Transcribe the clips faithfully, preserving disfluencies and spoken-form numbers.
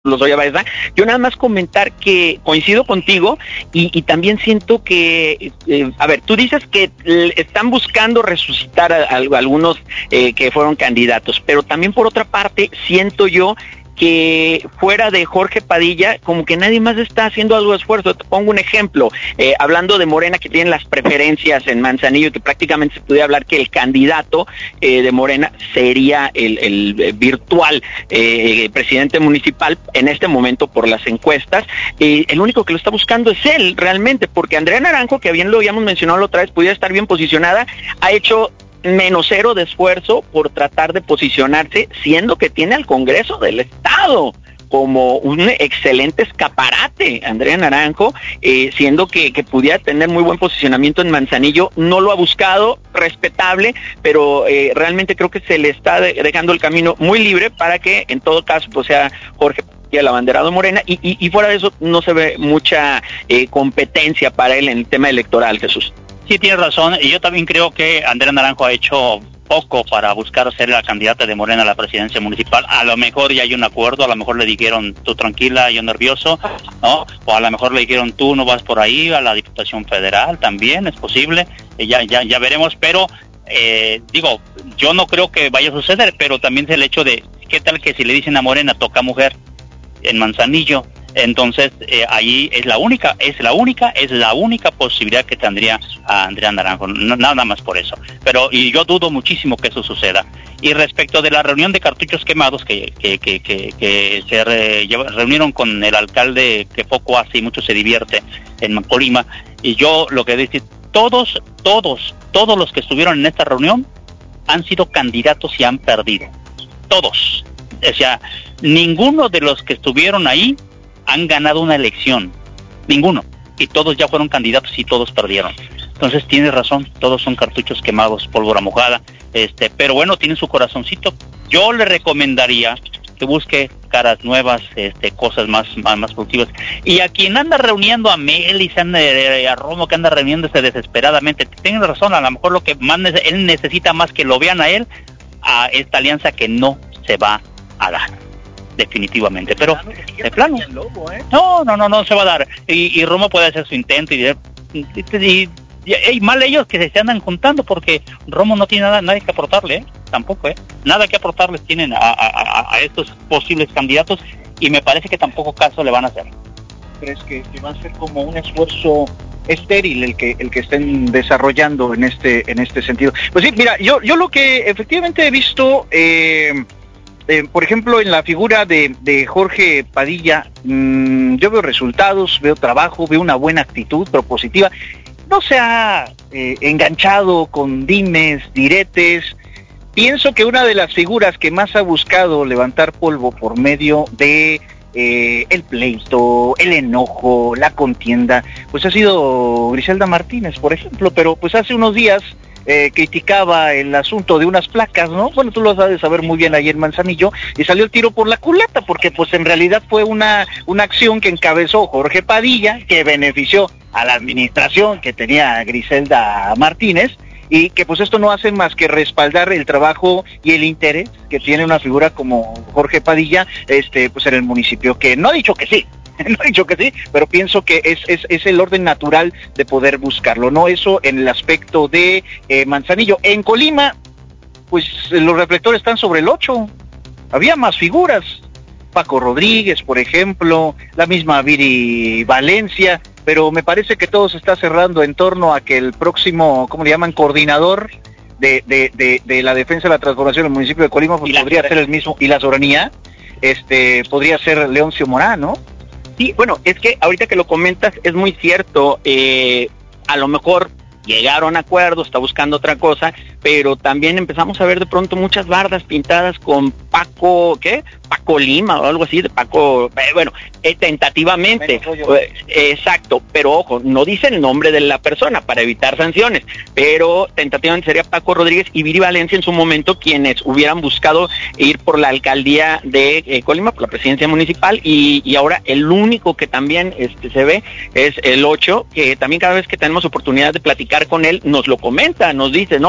Lozoya Baeza. Yo nada más comentar que coincido contigo y, y también siento que, eh, a ver, tú dices que eh, están buscando resucitar a, a, a algunos eh, que fueron candidatos, pero también por otra parte siento yo que fuera de Jorge Padilla, como que nadie más está haciendo algo de esfuerzo. Te pongo un ejemplo, eh, hablando de Morena, que tienen las preferencias en Manzanillo, que prácticamente se pudiera hablar que el candidato eh, de Morena sería el, el virtual eh, presidente municipal en este momento por las encuestas. Eh, el único que lo está buscando es él, realmente, porque Andrea Naranjo, que bien lo habíamos mencionado la otra vez, pudiera estar bien posicionada, ha hecho menos cero de esfuerzo por tratar de posicionarse, siendo que tiene al Congreso del Estado como un excelente escaparate, Andrea Naranjo, eh, siendo que, que pudiera tener muy buen posicionamiento en Manzanillo. No lo ha buscado, respetable, pero eh, realmente creo que se le está de, dejando el camino muy libre para que en todo caso pues sea Jorge y el abanderado Morena, y, y, y fuera de eso no se ve mucha eh, competencia para él en el tema electoral, Jesús. Sí, tienes razón, y yo también creo que Andrea Naranjo ha hecho poco para buscar ser la candidata de Morena a la presidencia municipal. A lo mejor ya hay un acuerdo, a lo mejor le dijeron tú tranquila, yo nervioso, ¿no? O a lo mejor le dijeron tú no vas por ahí a la Diputación Federal, también es posible, eh, ya, ya, ya veremos, pero eh, digo, yo no creo que vaya a suceder, pero también es el hecho de, ¿qué tal que si le dicen a Morena toca mujer en Manzanillo? Entonces eh, ahí es la única, es la única, es la única posibilidad que tendría a Andrea Naranjo, no, nada más por eso. Pero y yo dudo muchísimo que eso suceda. Y respecto de la reunión de cartuchos quemados que que que que, que se re, reunieron con el alcalde, que poco hace y mucho se divierte en Colima, y yo lo que decir, todos, todos, todos los que estuvieron en esta reunión han sido candidatos y han perdido, todos. O sea, ninguno de los que estuvieron ahí han ganado una elección, ninguno, y todos ya fueron candidatos y todos perdieron. Entonces tienes razón, todos son cartuchos quemados, pólvora mojada, este, pero bueno, tienen su corazoncito. Yo le recomendaría que busque caras nuevas, este, cosas más, más, más productivas. Y a quien anda reuniendo a Melis, a Romo, que anda reuniéndose desesperadamente, tienes razón, a lo mejor lo que más nece- él necesita más que lo vean a él, a esta alianza que no se va a dar. Definitivamente, pero de plano, no, no, no, no se va a dar, y, y Romo puede hacer su intento, y, y, y, y, y mal ellos que se andan juntando, porque Romo no tiene nada, nadie que aportarle, ¿eh? Tampoco, ¿eh? Nada que aportarles tienen a, a, a estos posibles candidatos, y me parece que tampoco caso le van a hacer. ¿Crees que, que va a ser como un esfuerzo estéril el que el que estén desarrollando en este en este sentido? Pues sí, mira, yo yo lo que efectivamente he visto, eh, Eh, por ejemplo, en la figura de, de Jorge Padilla, mmm, yo veo resultados, veo trabajo, veo una buena actitud propositiva. No se ha eh, enganchado con dimes, diretes. Pienso que una de las figuras que más ha buscado levantar polvo por medio de eh, el pleito, el enojo, la contienda, pues ha sido Griselda Martínez, por ejemplo, pero pues hace unos días Eh, criticaba el asunto de unas placas, ¿no? Bueno, tú lo sabes saber muy bien ayer en Manzanillo, y salió el tiro por la culata, porque pues en realidad fue una, una acción que encabezó Jorge Padilla, que benefició a la administración que tenía Griselda Martínez, y que pues esto no hace más que respaldar el trabajo y el interés que tiene una figura como Jorge Padilla, este, pues en el municipio, que no ha dicho que sí, no he dicho que sí, pero pienso que es, es, es el orden natural de poder buscarlo, ¿no? Eso en el aspecto de eh, Manzanillo. En Colima, pues los reflectores están sobre el ocho. Había más figuras. Paco Rodríguez, por ejemplo, la misma Viri Valencia, pero me parece que todo se está cerrando en torno a que el próximo, ¿cómo le llaman?, coordinador de, de, de, de la defensa de la transformación del municipio de Colima, pues podría ser el mismo, y la soberanía, este, podría ser Leoncio Morán, ¿no? Sí, bueno, es que ahorita que lo comentas es muy cierto, eh, a lo mejor llegaron a acuerdos, está buscando otra cosa, pero también empezamos a ver de pronto muchas bardas pintadas con Paco, ¿qué? Paco Lima o algo así, de Paco, eh, bueno, eh, tentativamente, eh, exacto, pero ojo, no dicen el nombre de la persona para evitar sanciones, pero tentativamente sería Paco Rodríguez y Viri Valencia en su momento, quienes hubieran buscado ir por la alcaldía de eh, Colima, por la presidencia municipal, y, y ahora el único que también este, se ve es el ocho, que también cada vez que tenemos oportunidad de platicar con él, nos lo comenta, nos dice, no, es que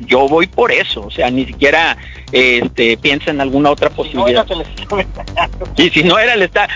yo voy por eso, o sea, ni siquiera este, piensa en alguna otra posibilidad. Si no era, se les está y si no era el Estado,